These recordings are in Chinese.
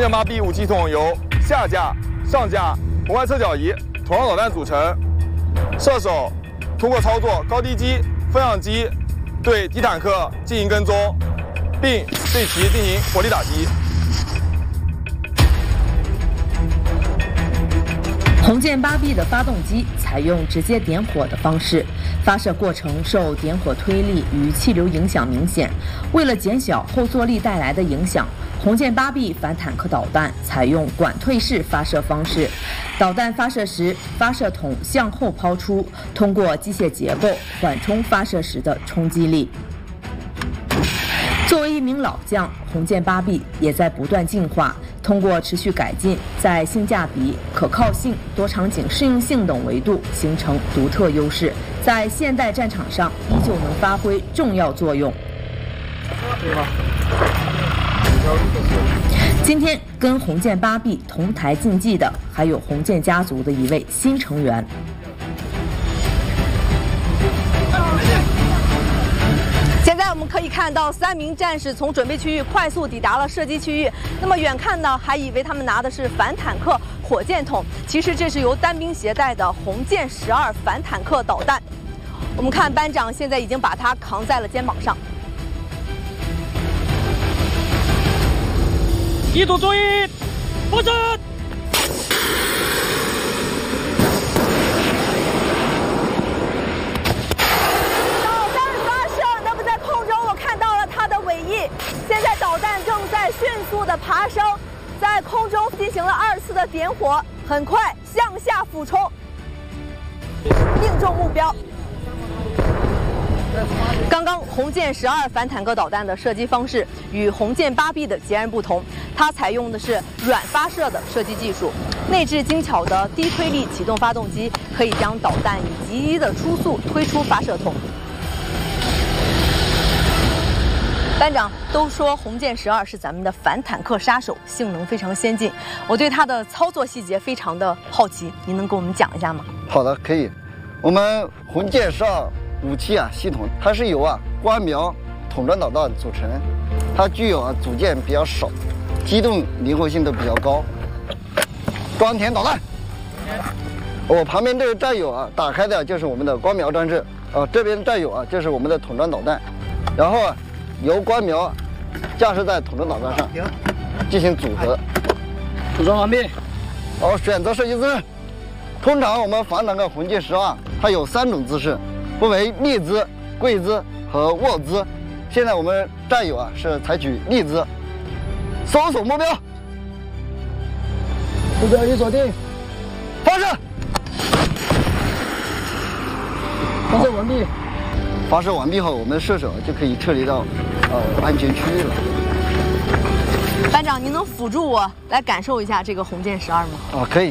箭8B 武器系统由下架、上架、红外测角仪、筒状导弹组成。射手通过操作高低机、风向机对敌坦克进行跟踪，并对其进行火力打击。 红箭8B 的发动机采用直接点火的方式，发射过程受点火推力与气流影响明显。为了减小后坐力带来的影响，红箭8B 反坦克导弹采用管退式发射方式。导弹发射时，发射筒向后抛出，通过机械结构缓冲发射时的冲击力。作为一名老将，红箭8B 也在不断进化。通过持续改进，在性价比、可靠性、多场景适应性等维度形成独特优势，在现代战场上依旧能发挥重要作用。今天跟红箭8B 同台竞技的，还有红箭家族的一位新成员。 现在我们可以看到3名战士从准备区域快速抵达了射击区域。那么远看呢，还以为他们拿的是反坦克火箭筒，其实这是由单兵携带的红箭12反坦克导弹。我们看班长现在已经把它扛在了肩膀上。 一组注意，发射！ 现在导弹正在迅速的爬升，在空中进行了2次的点火，很快向下俯冲，命中目标。刚刚红箭12反坦克导弹的射击方式与红箭8B 的截然不同，它采用的是软发射的射击技术，内置精巧的低推力启动发动机，可以将导弹以极低的初速推出发射筒。班长都说红箭12是咱们的反坦克杀手，性能非常先进。我对它的操作细节非常的好奇，您能给我们讲一下吗？ 好的，可以。我们红箭12武器系统，它是由光瞄筒状导弹组成，它具有组件比较少，机动灵活性都比较高。装填导弹。我旁边这个战友打开的就是我们的光瞄装置，这边战友就是我们的筒状导弹，然后由光瞄架设在筒状导弹上进行组合。 组装完毕。 好，选择射击姿势。通常我们反坦克红箭12它有3种姿势，分为立姿、跪姿和卧姿。现在我们战友是采取立姿。搜索目标。 目标已锁定。 发射。 发射完毕。 发射完毕后，我们的射手就可以撤离到安全区域了。 班长，您能辅助我来感受一下这个红箭12吗？ 可以。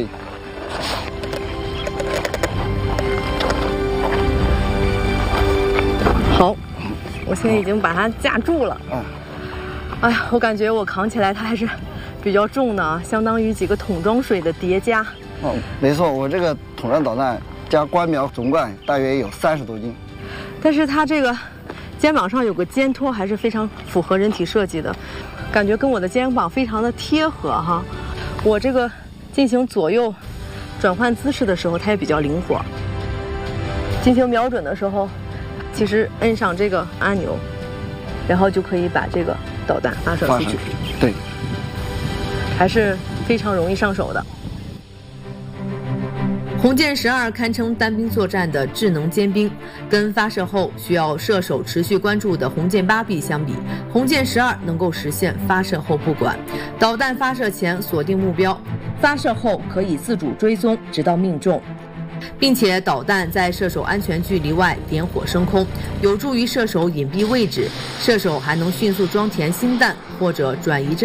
好，我现在已经把它架住了。哎呀，我感觉我扛起来它还是比较重的，相当于几个桶装水的叠加。 没错，我这个筒状导弹加光瞄总管大约有30多斤。 但是它这个肩膀上有个肩托，还是非常符合人体设计的，感觉跟我的肩膀非常的贴合哈。我这个进行左右转换姿势的时候，它也比较灵活。进行瞄准的时候，其实摁上这个按钮，然后就可以把这个导弹发射出去。 对， 还是非常容易上手的。 红箭12堪称单兵作战的智能尖兵，跟发射后需要射手持续关注的红箭8B 相比，红箭12能够实现发射后不管，导弹发射前锁定目标，发射后可以自主追踪直到命中，并且导弹在射手安全距离外点火升空，有助于射手隐蔽位置，射手还能迅速装填新弹或者转移阵